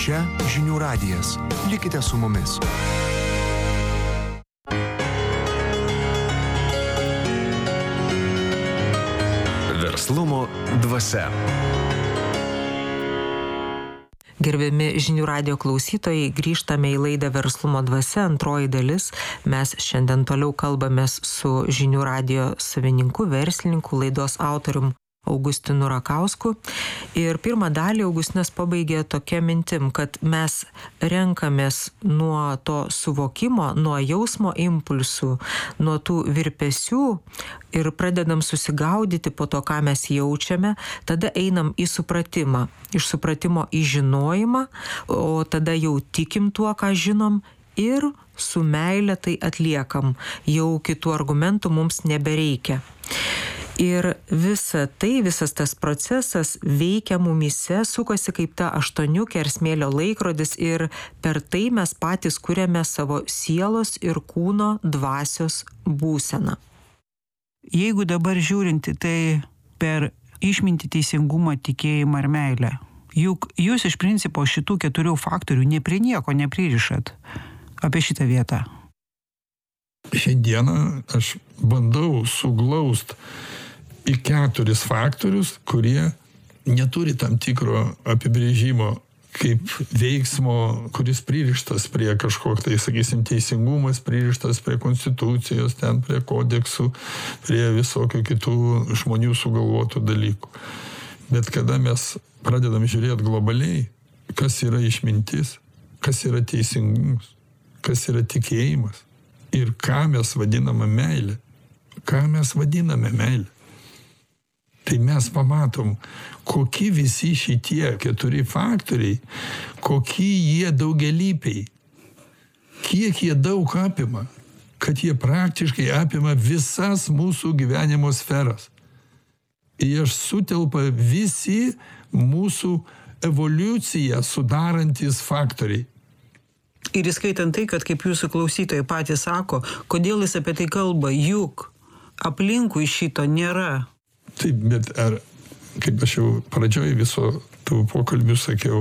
Čia Žinių radijas. Likite su mumis. Verslumo dvasia. Gerbiami Žinių radijo klausytojai, grįžtame į laidą Verslumo dvasia, antroji dalis. Mes šiandien toliau kalbamės su Žinių radijo savininku, verslininku, laidos autorium Augustinu Rakausku. Ir pirmą dalį Augustinas pabaigė tokia mintim, kad mes renkamės nuo to suvokimo, nuo jausmo impulsų, nuo tų virpesių ir pradedam susigaudyti po to, ką mes jaučiame, tada einam į supratimą, iš supratimo į žinojimą, o tada jau tikim tuo, ką žinom ir su meile tai atliekam. Jau kitų argumentų mums nebereikia. Ir visas tas procesas veikia mumyse, sukasi kaip ta aštuoniukė ar smėlio laikrodis ir per tai mes patys kuriame savo sielos ir kūno dvasios būseną. Jeigu dabar žiūrinti tai per išmintį, teisingumą, tikėjimą ir meilę, juk jūs iš principo šitų 4 faktorių ne prie nieko nepririšat apie šitą vietą. Šiandieną aš bandau suglaust į 4 faktorius, kurie neturi tam tikro apibrėžimo kaip veiksmo, kuris pririštas prie kažkokio, tai sakysim, teisingumas pririštas prie konstitucijos, ten prie kodeksų, prie visokių kitų žmonių sugalvotų dalykų. Bet kada mes pradedam žiūrėti globaliai, kas yra išmintis, kas yra teisingumas, kas yra tikėjimas ir ką mes vadiname meilė, tai mes pamatom, kokie visi šitie 4 faktoriai, kokie jie daugelypiai, kiek jie daug apima, kad jie praktiškai apima visas mūsų gyvenimo sferas. Jie sutelpa visi mūsų evoliuciją sudarantis faktoriai. Ir įskaitant tai, kad kaip jūsų klausytojai patys sako, kodėl jis apie tai kalba, juk aplinkui šito nėra. Taip, bet ar, kaip aš jau pradžioj viso tų pokalbių sakiau,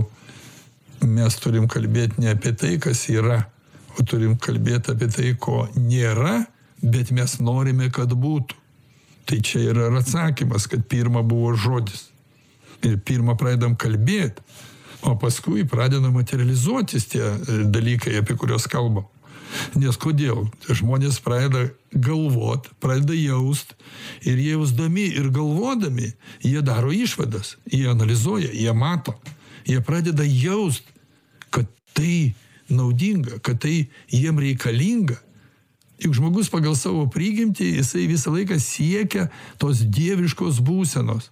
mes turim kalbėti ne apie tai, kas yra, o turim kalbėti apie tai, ko nėra, bet mes norime, kad būtų. Tai čia yra atsakymas, kad pirma buvo žodis. Ir pirma pradedam kalbėti, o paskui pradedam materializuotis tie dalykai, apie kuriuos kalbam. Nes kodėl? Žmonės pradeda galvot, pradeda jaust ir jie jausdami ir galvodami, jie daro išvadas, jie analizuoja, jie mato, jie pradeda jaust, kad tai naudinga, kad tai jiem reikalinga. Juk žmogus pagal savo prigimtį, jisai visą laiką siekia tos dieviškos būsenos.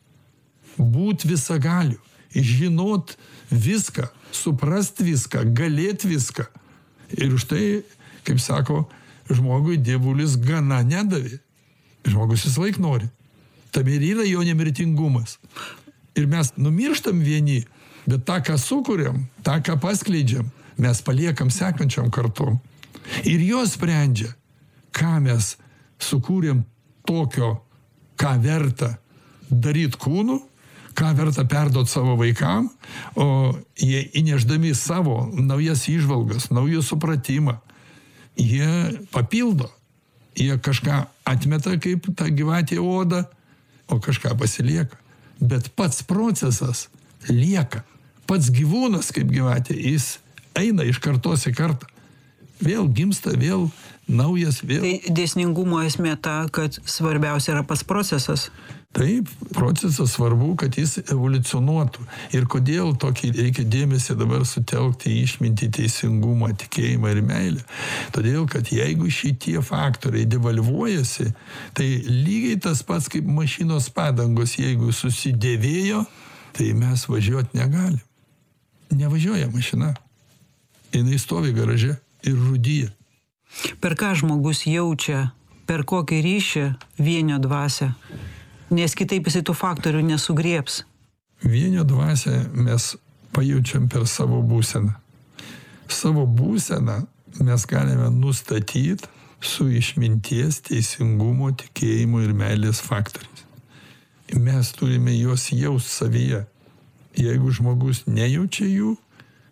Būt visagaliu, žinot viską, suprast viską, galėt viską. Ir už tai, kaip sako, žmogui dievulis gana nedavė. Žmogus visą laik nori. Tam ir yra jo nemirtingumas. Ir mes numirštam vieni, bet tą, ką sukuriam, tą, ką paskleidžiam, mes paliekam sekančiam kartom. Ir jos sprendžia, ką mes sukūrėm tokio, ką verta daryt kūnu, ką verta perduot savo vaikam, o jie įnešdami savo naujas įžvalgas, naujų supratimą, jie papildo, jie kažką atmeta kaip tą gyvatė odą, o kažką pasilieka. Bet pats procesas lieka. Pats gyvūnas kaip gyvatė, jis eina iš kartos į kartą. Vėl gimsta, vėl naujas, vėl. Tai dėsningumo esmė ta, kad svarbiausia yra pats procesas. Taip, procesas svarbu, kad jis evoliucionuotų. Ir kodėl tokį reikia dėmesį dabar sutelkti į išmintį, teisingumą, tikėjimą ir meilę. Todėl, kad jeigu šitie faktoriai devalvuojasi, tai lygiai tas pats kaip mašinos padangos, jeigu susidėvėjo, tai mes važiuoti negalim. Nevažiuoja mašina. Jinai stovi garaže ir rūdyja. Per ką žmogus jaučia, per kokį ryšį vienio dvasią? Nes kitaip jisai tų faktorių nesugriebs. Vienio dvasią mes pajaučiam per savo būseną. Savo būseną mes galime nustatyti su išminties, teisingumo, tikėjimo ir meilės faktoriais. Mes turime juos jaust savyje. Jeigu žmogus nejaučia jų,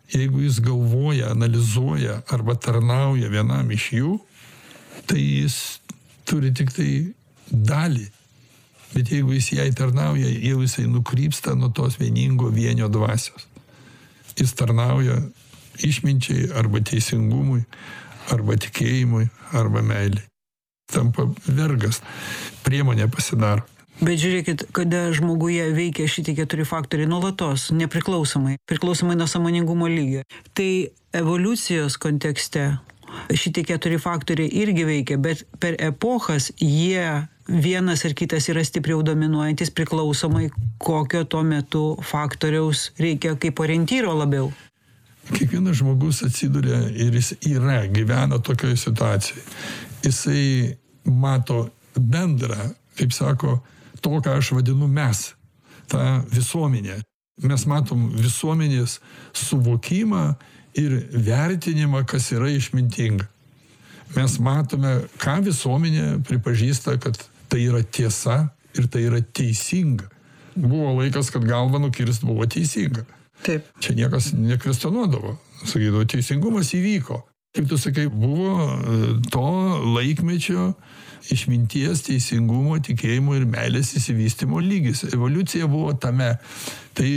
jeigu jis galvoja, analizuoja arba tarnauja vienam iš jų, tai jis turi tik tai dalį. Bet jeigu jis jai tarnauja, jau jisai nukrypsta nuo tos vieningo vienio dvasios. Jis tarnauja išminčiai arba teisingumui, arba tikėjimui, arba meiliai. Tampa vergas, priemonė pasidaro. Bet žiūrėkit, kada žmoguje veikia šitie 4 faktoriai nuolatos, nepriklausomai, priklausomai nuo sąmoningumo lygio. Tai evoliucijos kontekste šitie 4 faktoriai irgi veikia, bet per epochas jie vienas ar kitas yra stipriau dominuojantis priklausomai, kokio tuo metu faktoriaus reikia kaip orientyro labiau. Kiekvienas žmogus atsiduria ir jis gyvena tokioje situacijoje. Jisai mato bendrą, kaip sako, to, ką aš vadinu mes, tą visuomenę. Mes matom visuomenės suvokimą ir vertinimą, kas yra išmintinga. Mes matome, ką visuomenė pripažįsta, kad tai yra tiesa ir tai yra teisinga. Buvo laikas, kad galvą nukirst buvo teisinga. Taip. Čia niekas nekvestionuodavo. Sakydavo, teisingumas įvyko. Kaip tu sakai, buvo to laikmečio išminties, teisingumo, tikėjimo ir meilės įsivystymo lygis. Evoliucija buvo tame. Tai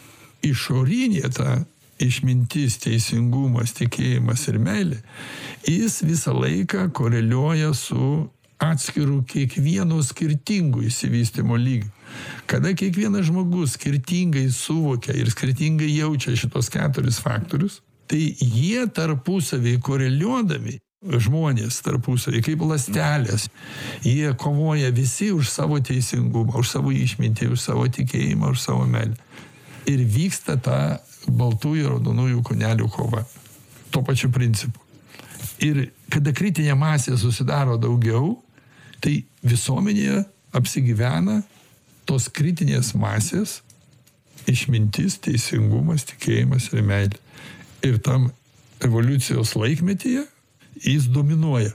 išorinė ta išmintis, teisingumas, tikėjimas ir meilė, jis visą laiką koreliuoja su atskirų kiekvieno skirtingų įsivystymo lygių. Kada kiekvienas žmogus skirtingai suvokia ir skirtingai jaučia šitos 4 faktorius, tai jie tarpusavį koreliuodami, žmonės tarpusavį kaip ląstelės, jie kovoja visi už savo teisingumą, už savo išmintį, už savo tikėjimą, už savo meilę. Ir vyksta ta baltųjų ir raudonųjų kūnelių kova. Tuo pačiu principu. Ir kada kritinė masė susidaro daugiau, tai visuomenėje apsigyvena tos kritinės masės išmintis, teisingumas, tikėjimas ir meilė. Ir tam evoliucijos laikmetyje jis dominuoja.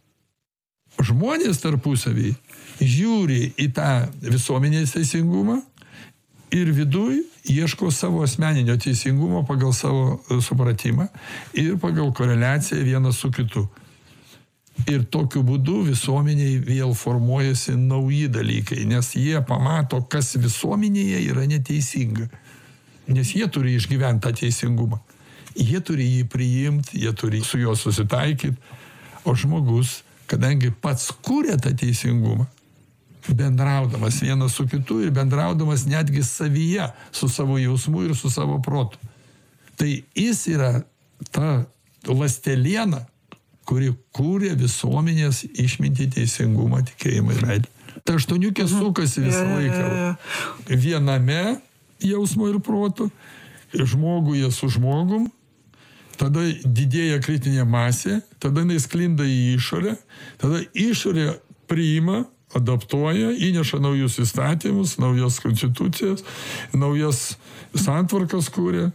Žmonės tarpusavį žiūri į tą visuomenės teisingumą ir viduj ieško savo asmeninio teisingumo pagal savo supratimą ir pagal koreliaciją vienas su kitu. Ir tokiu būdu visuomeniai vėl formuojasi nauji dalykai, nes jie pamato, kas visuomenėje yra neteisinga. Nes jie turi išgyventi tą teisingumą. Jie turi jį priimti, jie turi su juo susitaikyti. O žmogus, kadangi pats kuria tą teisingumą, bendraudamas vienas su kitu ir bendraudamas netgi savyje, su savo jausmu ir su savo protu. Tai jis yra ta ląsteliena, kuri kūrė visuomenės išmintį, teisingumą, tikėjimą ir meilę. Ta aštuoniukė sukasi visą laiką. Viename jausmo ir protu, žmoguje su žmogum, tada didėja kritinė masė, tada jinai sklinda į išorę, tada išorė priima, adaptuoja, įneša naujus įstatymus, naujas konstitucijas, naujas santvarkas kūrė.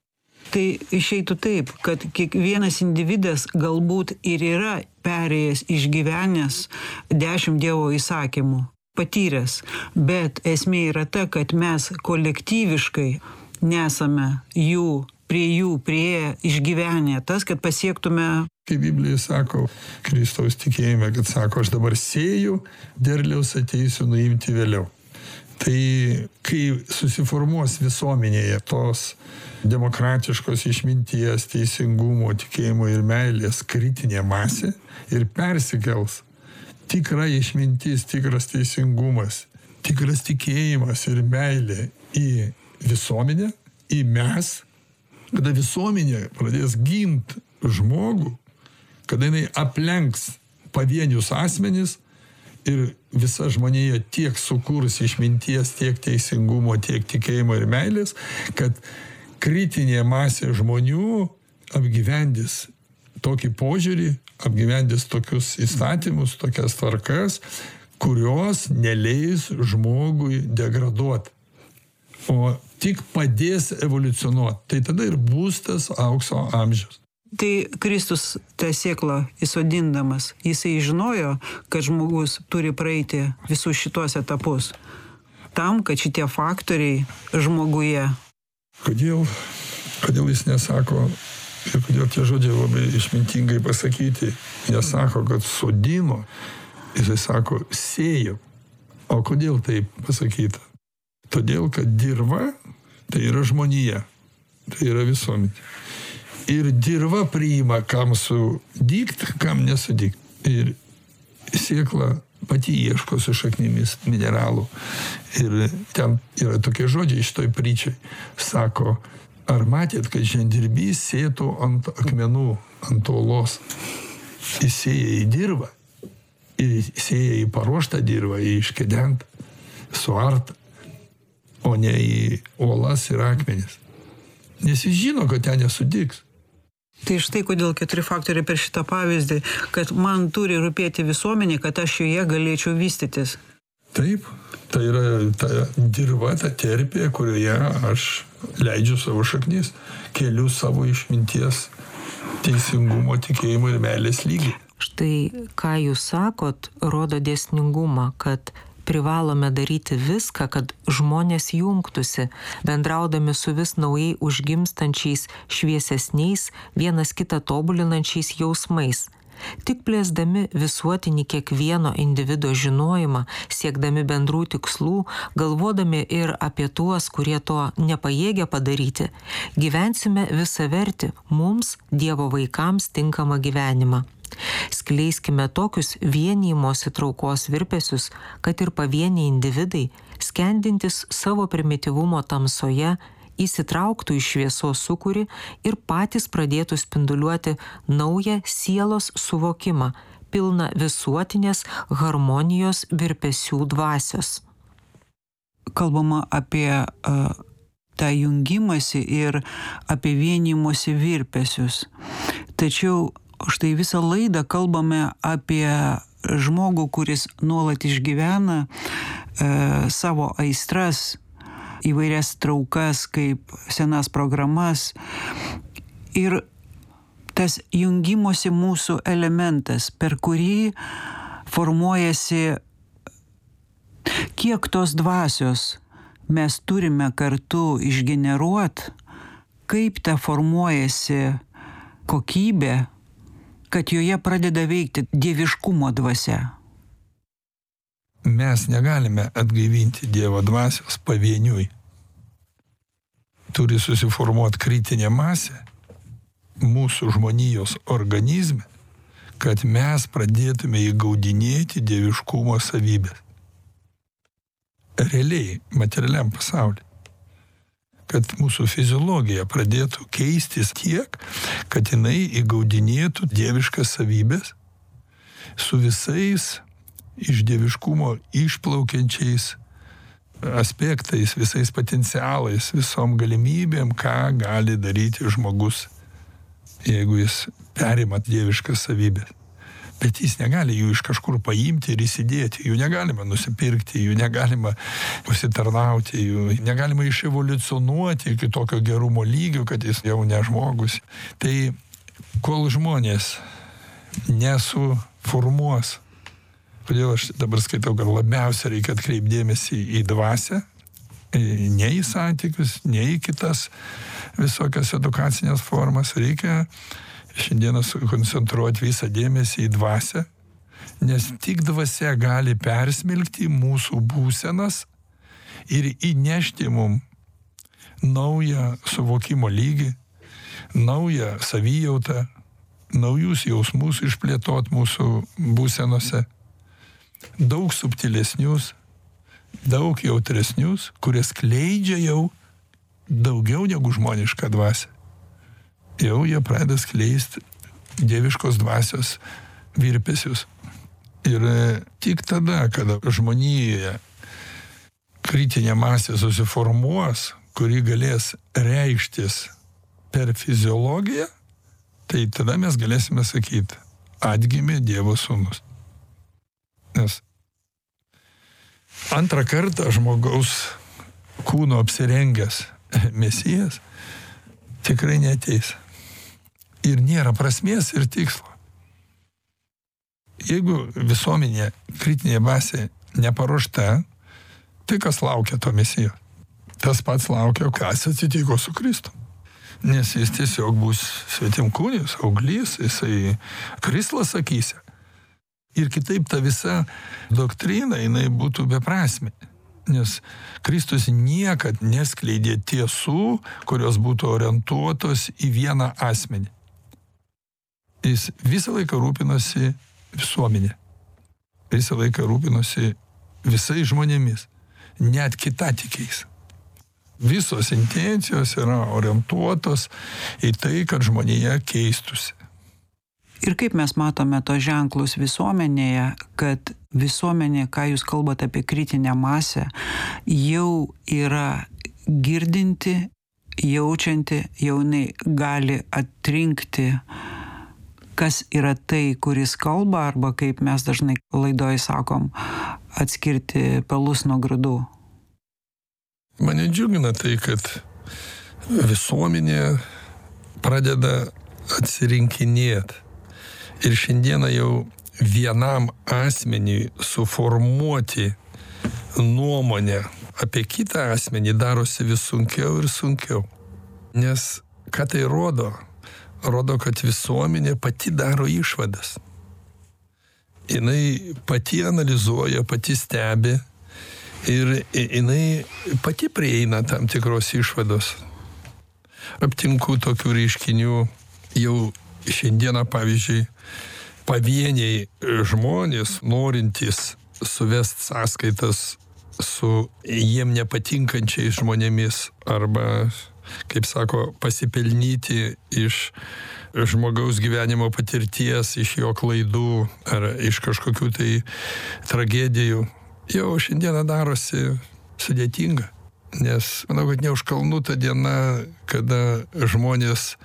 Tai išeitų taip, kad kiekvienas individas galbūt ir yra perėjęs, išgyvenęs 10 Dievo įsakymų, patyręs, bet esmė yra ta, kad mes kolektyviškai nesame prie jų priėję, išgyvenę tas, kad pasiektume. Kaip Biblija sako, Kristaus tikėjime, kad sako, aš dabar sėju, derliaus ateisiu nuimti vėliau. Tai kai susiformuos visuomenėje tos demokratiškos išminties, teisingumo, tikėjimo ir meilės kritinė masė ir persikels tikra išmintis, tikras teisingumas, tikras tikėjimas ir meilė į visuomenę, į mes, kada visuomenė pradės ginti žmogų, kada jinai aplenks pavienius asmenis ir visa žmonija tiek sukurs išminties, tiek teisingumo, tiek tikėjimo ir meilės, kad kritinė masė žmonių apgyvendys tokį požiūrį, apgyvendys tokius įstatymus, tokias tvarkas, kurios neleis žmogui degraduoti, o tik padės evoliucionuoti. Tai tada ir bus tas aukso amžius. Tai Kristus tą sėklą įsodindamas, jisai žinojo, kad žmogus turi praeiti visus šitos etapus. Tam, kad šitie faktoriai žmoguje. Kodėl Kodėl jis nesako, ir kodėl tie žodžiai labai išmintingai pasakyti, nesako, kad sodino, jisai sako, sėjo. O kodėl taip pasakyta? Todėl, kad dirva tai yra žmonija, tai yra visuomenė. Ir dirva priima, kam sudygt, kam nesudygt. Ir sėkla pati ieško su šaknimis mineralų. Ir ten yra tokie žodžiai šitoj pryčiai. Sako, ar matėt, kad žemdirbys sėtų ant akmenų, ant uolos? Jis sėja į dirvą. Ir sėja į paruoštą dirvą, į iškedentą, suartą, o ne į uolas ir akmenis. Nes jis žino, kad ten nesudygs. Tai štai kodėl 4 faktoriai per šitą pavyzdį, kad man turi rūpėti visuomenė, kad aš joje galėčiau vystytis. Taip, tai yra ta dirva, ta terpė, kurioje aš leidžiu savo šaknis, keliu savo išminties, teisingumo, tikėjimo ir meilės lygį. Štai, ką jūs sakot, rodo dėsningumą, kad privalome daryti viską, kad žmonės jungtųsi, bendraudami su vis naujai užgimstančiais, šviesesniais, vienas kitą tobulinančiais jausmais. Tik plėsdami visuotinį kiekvieno individo žinojimą, siekdami bendrų tikslų, galvodami ir apie tuos, kurie to nepajėgia padaryti, gyvensime visavertį mums, Dievo vaikams, tinkamą gyvenimą. Skleiskime tokius vienijimosi traukos virpesius, kad ir pavieniai individai, skendintis savo primityvumo tamsoje, įsitrauktų į šviesos sūkurį ir patys pradėtų spinduliuoti naują sielos suvokimą, pilną visuotinės harmonijos virpesių dvasios. Kalbama apie tą jungimąsi ir apie vienijimosi virpesius. Tačiau štai visą laidą kalbame apie žmogų, kuris nuolat išgyvena savo aistras, įvairias traukas, kaip senas programas. Ir tas jungimosi mūsų elementas, per kurį formuojasi, kiek tos dvasios mes turime kartu išgeneruoti, kaip ta formuojasi kokybė, kad joje pradeda veikti dieviškumo dvasia. Mes negalime atgaivinti Dievo dvasios pavieniui. Turi susiformuoti kritinė masė mūsų žmonijos organizme, kad mes pradėtume įgaudinėti dieviškumo savybės. Realiai, materialiam pasauliu. Kad mūsų fiziologija pradėtų keistis tiek, kad jinai įgaudinėtų dieviškas savybės su visais iš dieviškumo išplaukiančiais aspektais, visais potencialais, visom galimybėm, ką gali daryti žmogus, jeigu jis perima dieviškas savybės. Bet jis negali jų iš kažkur paimti ir įsidėti, jų negalima nusipirkti, jų negalima pasitarnauti, jų negalima iševoliucionuoti iki tokio gerumo lygio, kad jis jau ne žmogus. Tai kol žmonės nesuformuos, kodėl aš dabar skaitau, kad labiausiai reikia atkreipti dėmesį į dvasią, ne į santykius, ne į kitas visokias edukacinės formas, reikia šiandieną sukoncentruoti visą dėmesį į dvasią, nes tik dvasia gali persmelkti mūsų būsenas ir įnešti mum naują suvokimo lygį, naują savijautą, naujus jausmus išplėtot mūsų būsenose, daug subtilesnius, daug jautresnius, kurie skleidžia jau daugiau negu žmonišką dvasią. Jau jie pradeda skleisti dieviškos dvasios virpesius. Ir tik tada, kada žmonijoje kritinė masė susiformuos, kuri galės reikštis per fiziologiją, tai tada mes galėsime sakyti, atgimė Dievo sūnus. Nes antrą kartą žmogaus kūno apsirengęs Mesijas tikrai neateis. Ir nėra prasmės ir tikslo. Jeigu visuomenė kritinė masė neparuošta, tai kas laukia to Mesijo? Tas pats laukia, kas atsitiko su Kristum. nes jis tiesiog bus svetimkūnis, auglys, jisai krislas akyse. Ir kitaip ta visa doktrina, jinai būtų beprasmė. Nes Kristus niekad neskleidė tiesų, kurios būtų orientuotos į vieną asmenį. Jis visą laiką rūpinosi visuomenė. Visą laiką rūpinosi visais žmonėmis, net kitatikiais. Visos intencijos yra orientuotos į tai, kad žmonėje keistųsi. Ir kaip mes matome tos ženklus visuomenėje, kad visuomenė, ką jūs kalbate apie kritinę masę, jau yra girdinti, jaučianti, jau jinai gali atrinkti, kas yra tai, kuris kalba, arba kaip mes dažnai laidoj sakom, atskirti pelus nuo grūdų. Mane džiugina tai, kad visuomenė pradeda atsirinkinėti. Ir šiandieną jau vienam asmeniui suformuoti nuomonę apie kitą asmenį darosi vis sunkiau ir sunkiau. Nes ką tai rodo? Rodo, kad visuomenė pati daro išvadas. Jinai pati analizuoja, pati stebi ir jinai pati prieina tam tikros išvados. Aptinku tokių reiškinių jau šiandieną, pavyzdžiui, pavieniai žmonės, norintys suvest sąskaitas su jiem nepatinkančiais žmonėmis arba, kaip sako, pasipelnyti iš žmogaus gyvenimo patirties, iš jo klaidų ar iš kažkokių tai tragedijų, jau šiandieną darosi sudėtinga. Nes manau, kad ne už kalnų ta diena, kada žmonės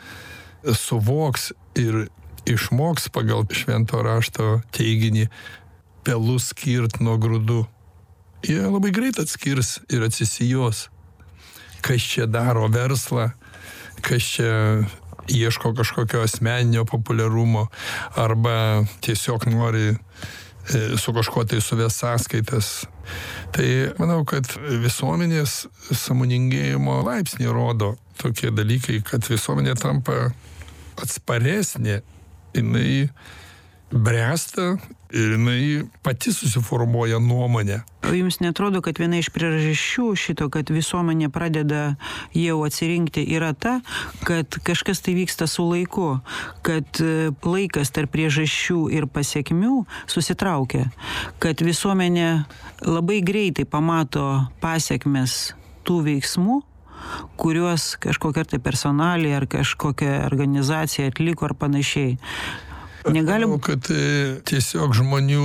suvoks ir išmoks pagal švento rašto teiginį pelus skirt nuo grūdų. Jie labai greit atskirs ir atsisijos, kas čia daro verslą, kas čia ieško kažkokio asmeninio populiarumo arba tiesiog nori su kažkuo tai suvest sąskaitas. Tai manau, kad visuomenės sąmoningėjimo laipsnį rodo tokie dalykai, kad visuomenė tampa atsparesnė, jinai bręsta ir jinai pati susiformuoja nuomonę. O jums netrodo, kad viena iš priežasčių šito, kad visuomenė pradeda jau atsirinkti, yra ta, kad kažkas tai vyksta su laiku, kad laikas tarp priežasčių ir pasekmių susitraukia, kad visuomenė labai greitai pamato pasekmes tų veiksmų, kuriuos kažkokia tai personalija ar kažkokia organizacija atliko ar panašiai. Negalim... Manau, kad tiesiog žmonių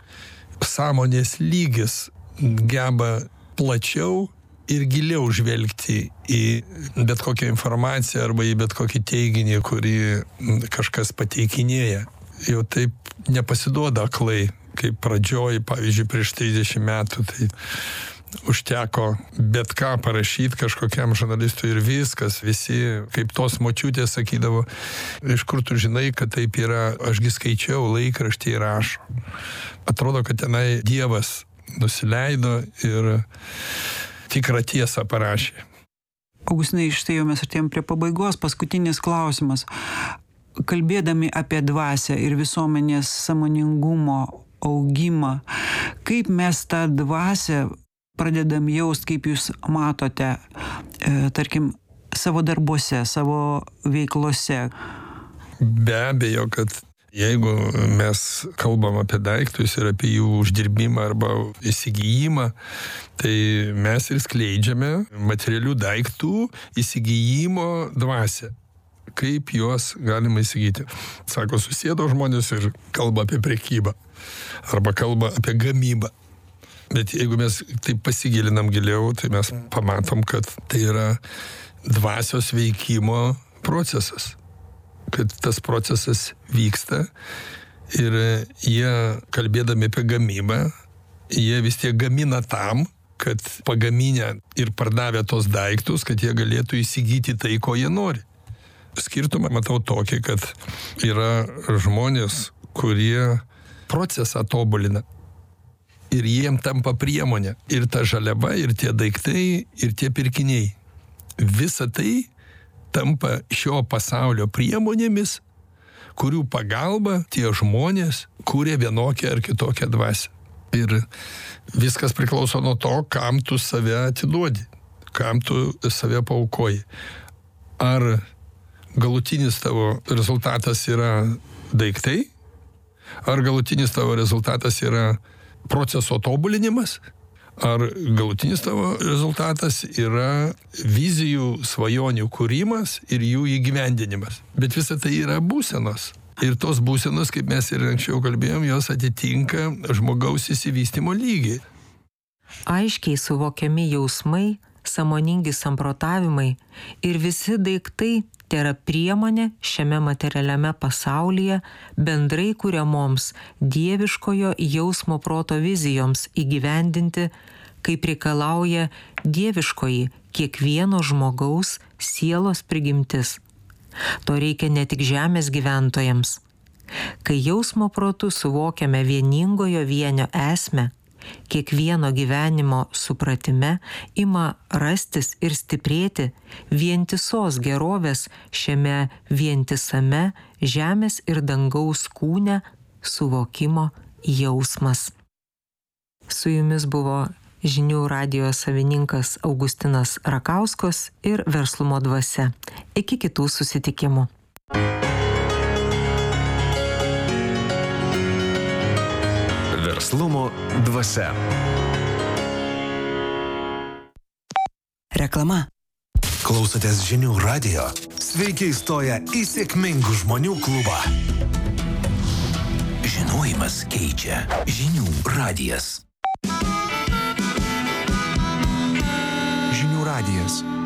sąmonės lygis geba plačiau ir giliau žvelgti į bet kokią informaciją arba į bet kokį teiginį, kurį kažkas pateikinėja. Jau taip nepasiduoda aklai, kaip pradžioj, pavyzdžiui, prieš 30 metų, tai užteko bet ką parašyti kažkokiam žurnalistui ir viskas, visi, kaip tos močiutės sakydavo, iš kur tu žinai, kad taip yra, ašgi skaičiau, laikraštį rašo. Atrodo, kad tenai Dievas nusileido ir tikrą tiesą parašė. Augustinai, štai jau mes artėjom prie pabaigos, paskutinis klausimas. Kalbėdami apie dvasią ir visuomenės sąmoningumo augimą, kaip mes tą dvasią pradedam jaust, kaip jūs matote, tarkim, savo darbuose, savo veiklose? Be abejo, kad jeigu mes kalbam apie daiktus ir apie jų uždirbimą arba įsigijimą, tai mes ir skleidžiame materialių daiktų įsigijimo dvasią. Kaip juos galima įsigyti. Sako, susėdo žmonės ir kalba apie prekybą arba kalba apie gamybą. Bet jeigu mes taip pasigilinam giliau, tai mes pamatom, kad tai yra dvasios veikimo procesas. Kad tas procesas vyksta ir jie, kalbėdami apie gamybą, jie vis tiek gamina tam, kad pagaminę ir pardavę tos daiktus, kad jie galėtų įsigyti tai, ko jie nori. Skirtumą matau tokį, kad yra žmonės, kurie procesą tobulina. Ir jiem tampa priemonė. Ir ta žaliava, ir tie daiktai, ir tie pirkiniai. Visa tai tampa šio pasaulio priemonėmis, kurių pagalba tie žmonės kūrė vienokią ar kitokią dvasią. Ir viskas priklauso nuo to, kam tu save atiduodi, kam tu save paaukoji. Ar galutinis tavo rezultatas yra daiktai, ar galutinis tavo rezultatas yra proceso tobulinimas, ar galutinis tavo rezultatas yra vizijų, svajonių kūrimas ir jų įgyvendinimas. Bet visa tai yra būsenos. Ir tos būsenos, kaip mes ir anksčiau kalbėjom, jos atitinka žmogaus išsivystymo lygį. Aiškiai suvokiami jausmai, sąmoningi samprotavimai ir visi daiktai tėra priemonė šiame materialiame pasaulyje bendrai kuriamoms dieviškojo jausmo proto vizijoms įgyvendinti, kaip reikalauja dieviškoji kiekvieno žmogaus sielos prigimtis. To reikia ne tik žemės gyventojams. Kai jausmo protu suvokiame vieningojo vienio esmę, kiekvieno gyvenimo supratime ima rastis ir stiprėti vientisos gerovės šiame vientisame žemės ir dangaus kūne suvokimo jausmas. Su jumis buvo Žinių radijo savininkas Augustinas Rakauskas ir Verslumo dvasia. Iki kitų susitikimų. Verslumo dvasia. Reklama. Klausotės Žinių radijo? Sveiki įstoję į sėkmingų žmonių klubą. Žinojimas keičia. Žinių radijas. Žinių radijas.